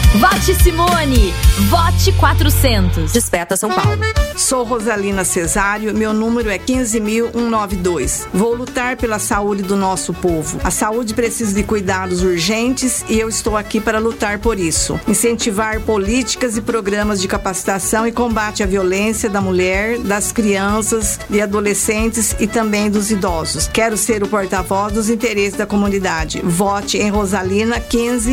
Vote Simone! Vote 400. Desperta São Paulo. Sou Rosalina Cesário, meu número é 15.192. Vou lutar pela saúde do nosso povo. A saúde precisa de cuidados urgentes e eu estou aqui para lutar por isso. Incentivar políticas e programas de capacitação e combate à violência da mulher, das crianças, de adolescentes e também dos idosos. Quero ser o porta-voz dos interesses da comunidade. Vote em Rosalina 15